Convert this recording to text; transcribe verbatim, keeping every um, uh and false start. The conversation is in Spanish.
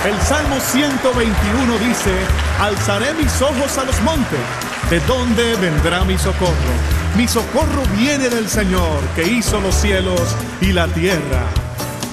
El Salmo ciento veintiuno dice: alzaré mis ojos a los montes, ¿de dónde vendrá mi socorro? Mi socorro viene del Señor, que hizo los cielos y la tierra.